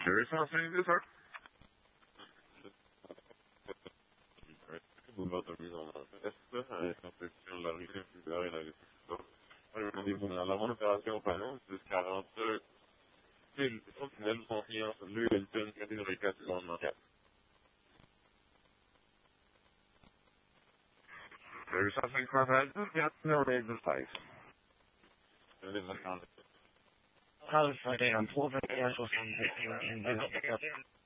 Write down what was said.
There is something this hard. La bonne opération au panneau, c'est 42 sentinelles sont mis entre le Hilton, catégorie 4, commandement 4. There is something contact, 4, no days of size. Alles bei der Probe, 1 in